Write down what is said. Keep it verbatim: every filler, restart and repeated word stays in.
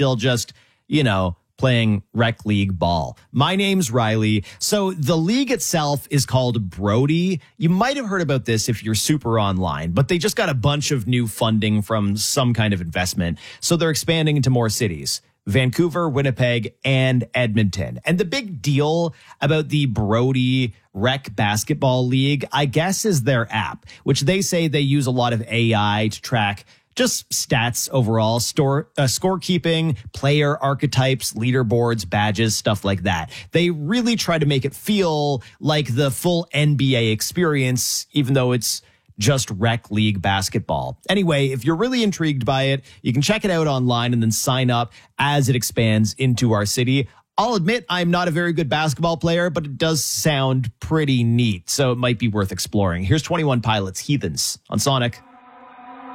still just, you know, playing rec league ball. My name's Riley. So the league itself is called Brody. You might have heard about this if you're super online, but they just got a bunch of new funding from some kind of investment. So they're expanding into more cities. Vancouver, Winnipeg, and Edmonton. And the big deal about the Brody Rec Basketball League, I guess, is their app, which they say they use a lot of A I to track just stats overall, store, uh, scorekeeping, player archetypes, leaderboards, badges, stuff like that. They really try to make it feel like the full N B A experience, even though it's just rec league basketball. Anyway, if you're really intrigued by it, you can check it out online and then sign up as it expands into our city. I'll admit I'm not a very good basketball player, but it does sound pretty neat, so it might be worth exploring. Here's twenty-one Pilots, Heathens on Sonic.